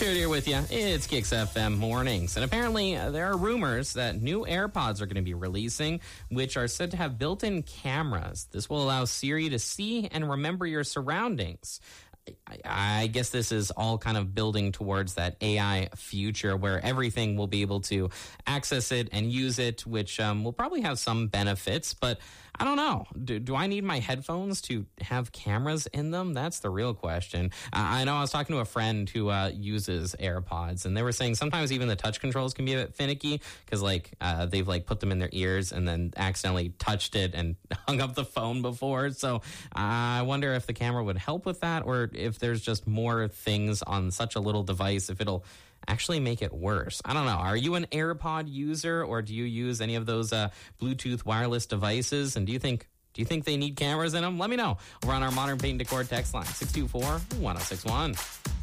Stewart here with you. It's Kicks FM Mornings. And apparently there are rumors that new AirPods are going to be releasing, which are said to have built-in cameras. This will allow Siri to see and remember your surroundings. I guess this is all kind of building towards that AI future where everything will be able to access it and use it, which will probably have some benefits. But I don't know. Do I need my headphones to have cameras in them? That's the real question. I know I was talking to a friend who uses AirPods, and they were saying sometimes even the touch controls can be a bit finicky because they've put them in their ears and then accidentally touched it and hung up the phone before. So I wonder if the camera would help with that, or if there's just more things on such a little device, if it'll actually make it worse. I don't know. Are you an AirPod user, or do you use any of those Bluetooth wireless devices? And do you think they need cameras in them? Let me know. We're on our Modern Paint Decor text line, 624-1061.